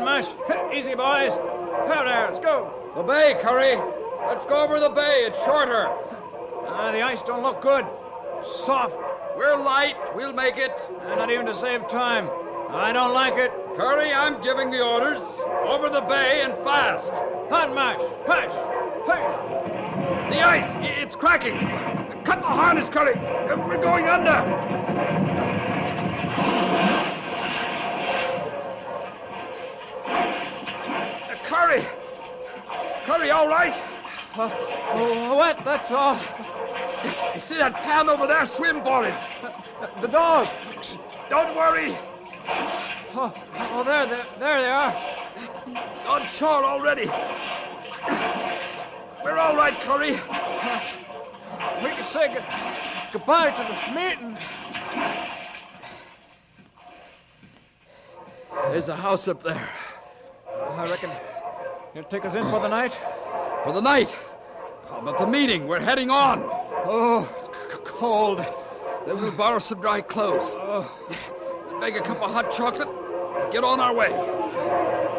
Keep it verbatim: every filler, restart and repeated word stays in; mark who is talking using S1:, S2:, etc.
S1: on, Mush. Easy, boys. Out there, let's go.
S2: The bay, Curry. Let's go over the bay. It's shorter.
S1: Ah, the ice don't look good. Soft.
S2: We're light. We'll make it.
S1: And not even to save time. I don't like it.
S2: Curry, I'm giving the orders. Over the bay and fast.
S1: Hot Mush. Hush. Hey.
S2: The ice. It's cracking. Cut the harness, Curry. We're going under. Curry! Curry, all right?
S1: Uh, oh, wet, that's all.
S2: You see that pan over there? Swim for it.
S1: Uh, the dog.
S2: Don't worry.
S1: Oh, oh there, there, there they are.
S2: On shore already. We're all right, Curry.
S1: Uh, we can say good, goodbye to the meeting.
S2: There's a house up there.
S1: I reckon you'll take us in for the night?
S2: For the night? How about the meeting? We're heading on.
S1: Oh, it's c- cold.
S2: Then we'll borrow some dry clothes.
S1: Oh.
S2: Make a cup of hot chocolate and get on our way.